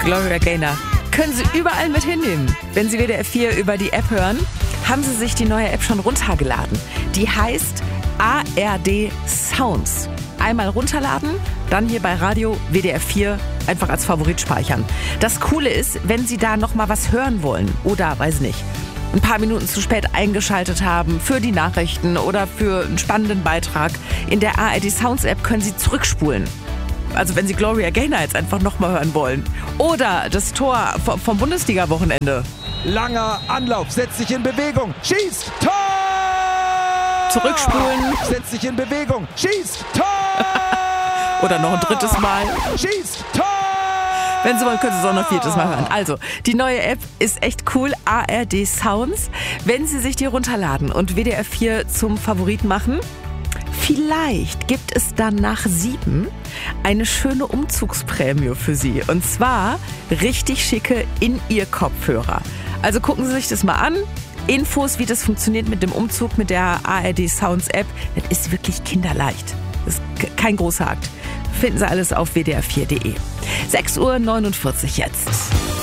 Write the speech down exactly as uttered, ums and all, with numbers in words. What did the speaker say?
Gloria Gaynor. Können Sie überall mit hinnehmen. Wenn Sie W D R vier über die App hören, haben Sie sich die neue App schon runtergeladen. Die heißt A R D Sounds. Einmal runterladen, dann hier bei Radio W D R vier einfach als Favorit speichern. Das Coole ist, wenn Sie da noch mal was hören wollen oder, weiß nicht, ein paar Minuten zu spät eingeschaltet haben für die Nachrichten oder für einen spannenden Beitrag, in der A R D Sounds App können Sie zurückspulen. Also wenn Sie Gloria Gaynor jetzt einfach nochmal hören wollen. Oder das Tor vom Bundesliga-Wochenende. Langer Anlauf, setzt sich in Bewegung, schießt, Tor! Zurückspulen. Setzt sich in Bewegung, schießt, Tor! Oder noch ein drittes Mal. Schießt, Tor! Wenn Sie wollen, können Sie es auch noch ein viertes Mal hören. Also, die neue App ist echt cool, A R D Sounds. Wenn Sie sich die runterladen und W D R vier zum Favoriten machen, vielleicht gibt es dann nach sieben eine schöne Umzugsprämie für Sie. Und zwar richtig schicke In-Ear-Kopfhörer. Also gucken Sie sich das mal an. Infos, wie das funktioniert mit dem Umzug mit der A R D Sounds App, das ist wirklich kinderleicht. Das ist kein großer Akt. Finden Sie alles auf W D R vier Punkt de. sechs Uhr neunundvierzig jetzt.